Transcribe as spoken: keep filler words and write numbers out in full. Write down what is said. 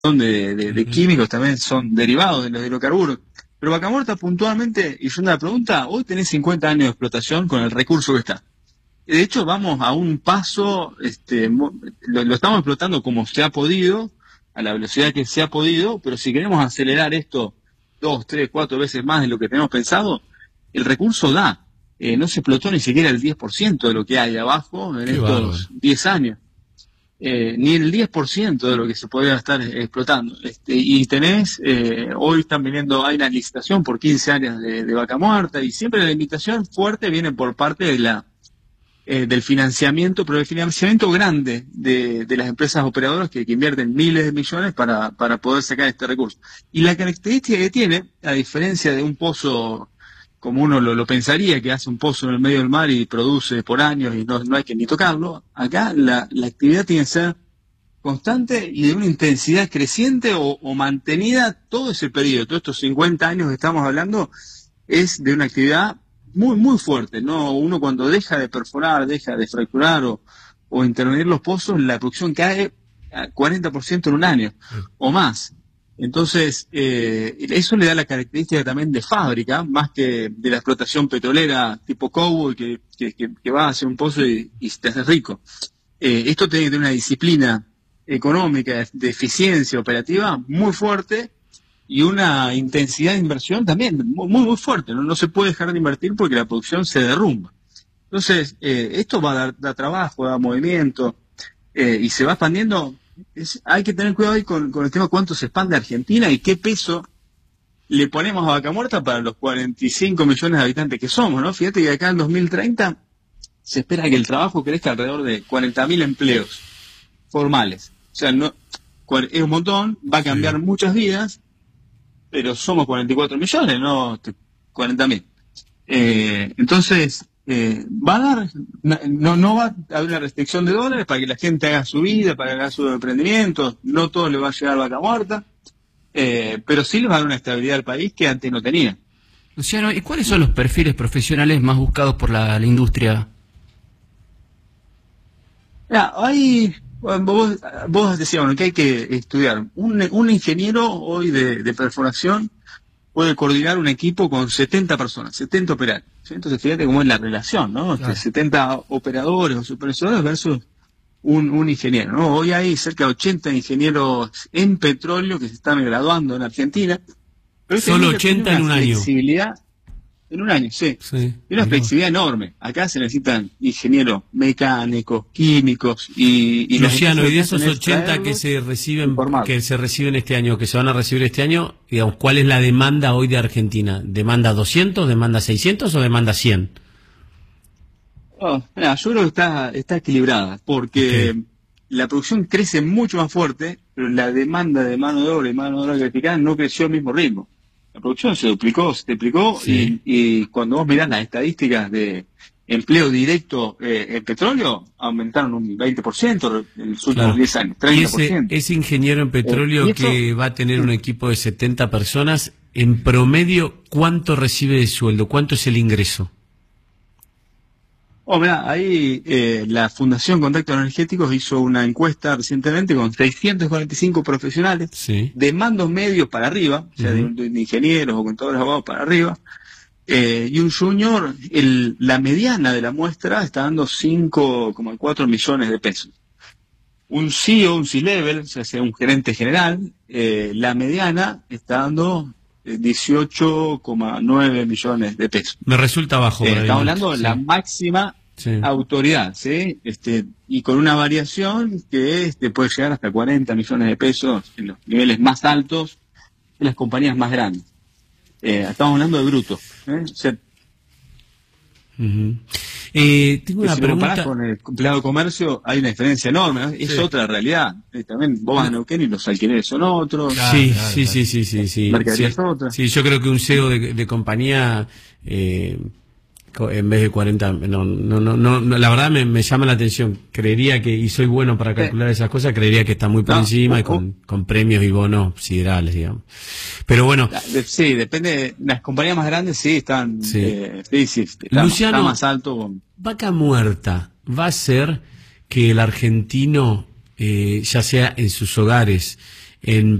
de, de, de químicos también son derivados de los hidrocarburos. Pero Vaca Muerta puntualmente, y yo una pregunta, hoy tenés cincuenta años de explotación con el recurso que está. De hecho, vamos a un paso, este, lo, lo estamos explotando como se ha podido, a la velocidad que se ha podido, pero si queremos acelerar esto dos, tres, cuatro veces más de lo que tenemos pensado, el recurso da. Eh, no se explotó ni siquiera el diez por ciento de lo que hay abajo en Qué estos bárbaro. diez años. Eh, ni el diez por ciento de lo que se podría estar explotando. Este, y tenés, eh, hoy están viniendo, hay una licitación por quince áreas de, de Vaca Muerta, y siempre la limitación fuerte viene por parte de la eh, del financiamiento, pero el financiamiento grande de, de las empresas operadoras que, que invierten miles de millones para, para poder sacar este recurso. Y la característica que tiene, a diferencia de un pozo como uno lo, lo pensaría, que hace un pozo en el medio del mar y produce por años y no, no hay que ni tocarlo, acá la, la actividad tiene que ser constante y de una intensidad creciente o, o mantenida todo ese periodo. Todos estos cincuenta años que estamos hablando es de una actividad muy, muy fuerte, ¿no? Uno cuando deja de perforar, deja de fracturar o, o intervenir los pozos, la producción cae a cuarenta por ciento en un año o más. Entonces, eh, eso le da la característica también de fábrica, más que de la explotación petrolera tipo cowboy, que, que, que, que va a hacer un pozo y, y te haces rico. Eh, esto tiene que tener una disciplina económica, de eficiencia operativa muy fuerte y una intensidad de inversión también muy, muy fuerte. No, no se puede dejar de invertir porque la producción se derrumba. Entonces, eh, esto va a dar, dar trabajo, da movimiento eh, y se va expandiendo. Es, hay que tener cuidado ahí con, con el tema cuánto se expande Argentina y qué peso le ponemos a Vaca Muerta para los cuarenta y cinco millones de habitantes que somos, ¿no? Fíjate que acá en dos mil treinta se espera que el trabajo crezca alrededor de cuarenta mil empleos formales. O sea, no es un montón, va a cambiar sí. muchas vidas, pero somos cuarenta y cuatro millones, no cuarenta mil. Eh, entonces... Eh, va a dar, no, no va a haber una restricción de dólares para que la gente haga su vida, para que haga su emprendimiento, no todo le va a llegar a Vaca Muerta, eh, pero sí le va a dar una estabilidad al país que antes no tenía. Luciano, ¿y cuáles son los perfiles profesionales más buscados por la, la industria? Mira, hay, vos, vos decías, bueno, que hay que estudiar. Un, un ingeniero hoy de, de perforación puede coordinar un equipo con setenta personas, setenta operarios. ¿Sí? Entonces, fíjate cómo es la relación, ¿no? Claro. setenta operadores o supervisores versus un, un ingeniero, ¿no? Hoy hay cerca de ochenta ingenieros en petróleo que se están graduando en Argentina. Pero solo ochenta en un año. Flexibilidad en un año, sí. sí y una flexibilidad enorme. Acá se necesitan ingenieros mecánicos, químicos y... y Luciano, y de esos ochenta que se reciben que se reciben este año, que se van a recibir este año, digamos, ¿cuál es la demanda hoy de Argentina? ¿Demanda doscientos, demanda seiscientos o demanda cien? Oh, mira, yo creo que está, está equilibrada, porque okay. la producción crece mucho más fuerte, pero la demanda de mano de obra y mano de obra calificada no creció al mismo ritmo. La producción se duplicó, se triplicó, sí. y, y cuando vos mirás las estadísticas de empleo directo eh, en petróleo, aumentaron un veinte por ciento en los últimos claro. diez años, treinta por ciento. Y ese, ese ingeniero en petróleo eh, que esto, va a tener un equipo de setenta personas, en promedio, ¿cuánto recibe de sueldo? ¿Cuánto es el ingreso? Oh, mira, ahí eh, la Fundación Contactos Energéticos hizo una encuesta recientemente con seiscientos cuarenta y cinco profesionales sí. de mandos medios para arriba, o sea, uh-huh. de, de ingenieros o contadores abogados para arriba, eh, y un junior, el, la mediana de la muestra está dando cinco coma cuatro millones de pesos. Un C E O, un C-Level, o sea, sea un gerente general, eh, la mediana está dando eh, dieciocho coma nueve millones de pesos. Me resulta bajo. Eh, estamos hablando de sí. la máxima sí. autoridad, ¿sí? Este, y con una variación que este, puede llegar hasta cuarenta millones de pesos en los niveles más altos de las compañías más grandes. Eh, estamos hablando de bruto. ¿eh? O sea, uh-huh. eh, tengo una si pregunta. Con el empleado de comercio hay una diferencia enorme, ¿no? Es sí. otra realidad. Eh, también vos vas a Neuquén y los alquileres son otros. Claro, sí, claro, sí, claro. sí, sí, sí, sí. Mercadería sí. es otra. Sí, yo creo que un C E O de, de compañía eh, en vez de cuarenta, no, no, no, no, la verdad me, me llama la atención. Creería que, y soy bueno para calcular esas cosas, creería que está muy por no, encima uh, uh. y con, con premios y bonos siderales, digamos. Pero bueno. Sí, depende, las compañías más grandes sí están, sí, eh, sí, sí está, Luciano, está más alto. Vaca Muerta va a ser que el argentino, eh, ya sea en sus hogares, en